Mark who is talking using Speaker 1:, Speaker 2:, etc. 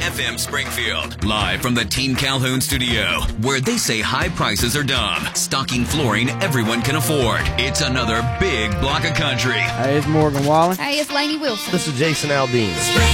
Speaker 1: FM Springfield. Live from the Team Calhoun studio, where they say high prices are dumb. Stocking flooring everyone can afford. It's another big block of country.
Speaker 2: Hey, it's Morgan Wallen.
Speaker 3: Hey, it's Lainey Wilson.
Speaker 4: This is Jason Aldean.